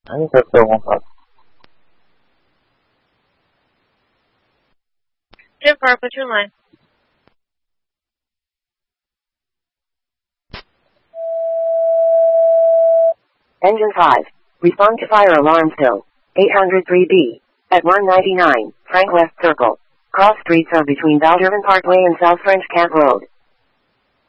何そって思った。 Jennifer, put your line. Engine 5. Respond to fire alarm still. 803B. At 199, Frank West Circle. Cross streets are between Valdervan Parkway and South French Camp Road.